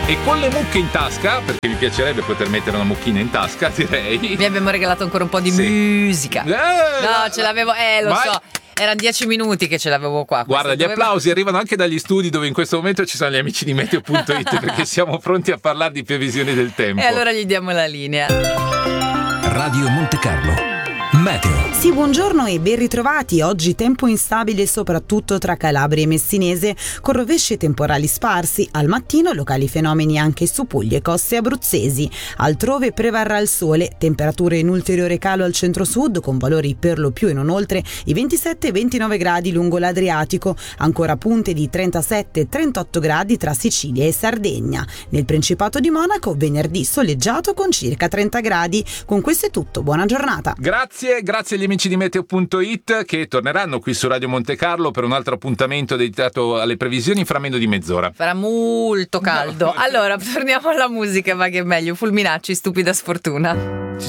E con le mucche in tasca, perché mi piacerebbe poter mettere una mucchina in tasca, direi. Vi abbiamo regalato ancora un po' di musica. No, ce l'avevo, lo so. Erano 10 minuti che ce l'avevo qua. Guarda, gli applausi arrivano anche dagli studi dove in questo momento ci sono gli amici di Meteo.it perché siamo pronti a parlare di previsioni del tempo. E allora gli diamo la linea. Radio Monte Carlo. Meteo. Sì, buongiorno e ben ritrovati. Oggi tempo instabile soprattutto tra Calabria e Messinese, con rovesci e temporali sparsi. Al mattino locali fenomeni anche su Puglie e coste abruzzesi. Altrove prevarrà il sole, temperature in ulteriore calo al centro-sud con valori per lo più e non oltre i 27-29 gradi lungo l'Adriatico, ancora punte di 37-38 gradi tra Sicilia e Sardegna. Nel Principato di Monaco venerdì soleggiato con circa 30 gradi. Con questo è tutto, buona giornata. Grazie agli amici di Meteo.it che torneranno qui su Radio Monte Carlo per un altro appuntamento dedicato alle previsioni fra meno di mezz'ora. Farà molto caldo. Allora, torniamo alla musica, ma che è meglio. Fulminacci, Stupida sfortuna.